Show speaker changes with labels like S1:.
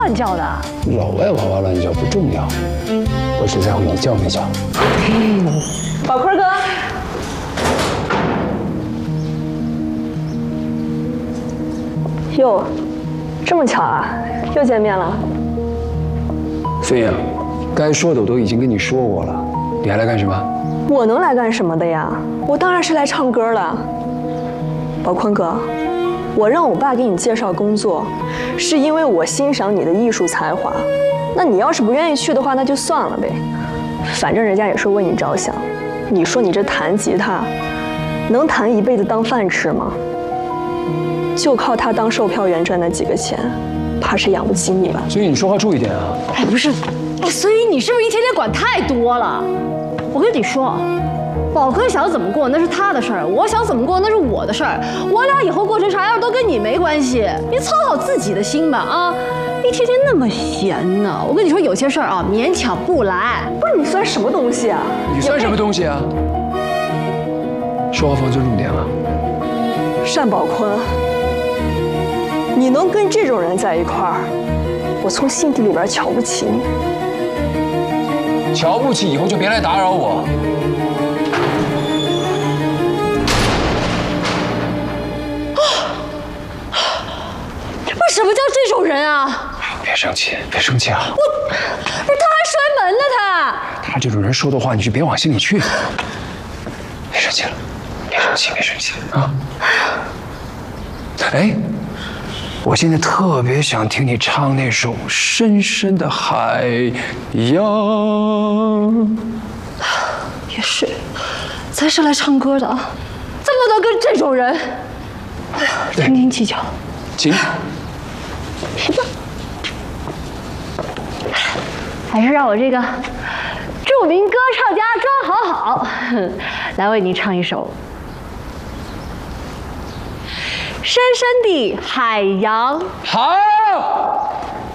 S1: 乱叫的。
S2: 老外哇哇乱叫不重要，我只在乎你叫没叫。
S1: 宝坤哥，哟，这么巧啊，又见面了。
S2: 飞燕，该说的我都已经跟你说过了，你还来干什么？
S1: 我能来干什么的呀？我当然是来唱歌的。宝坤哥，我让我爸给你介绍工作，是因为我欣赏你的艺术才华。那你要是不愿意去的话，那就算了呗。反正人家也是为你着想。你说你这弹吉他，能弹一辈子当饭吃吗？就靠他当售票员赚那几个钱，怕是养不起你吧？
S2: 所以你说话注意点啊！
S3: 哎，不是，所以你是不是一天天管太多了？我跟你说，宝坤想怎么过那是他的事儿，我想怎么过那是我的事儿。我俩以后过成啥样都跟你没关系，你操好自己的心吧啊！一天天那么闲呢，我跟你说，有些事儿啊勉强不来。
S1: 不是你算什么东西啊？
S2: 你算什么东西啊？说话放尊重点啊！
S1: 单宝坤，你能跟这种人在一块儿，我从心底里边瞧不起你。
S2: 瞧不起以后就别来打扰我。
S3: 什么叫这种人啊？
S2: 别生气，别生气啊！
S3: 不是，他还摔门呢，
S2: 他这种人说的话，你就别往心里去。别生气了，别生气，别生气啊！哎，我现在特别想听你唱那首《深深的海洋》。
S3: 也是，咱是来唱歌的啊，怎么能跟这种人斤斤计较？
S2: 行。
S3: 还是让我这个著名歌唱家庄好好来为您唱一首《深深的海洋》。
S2: 好。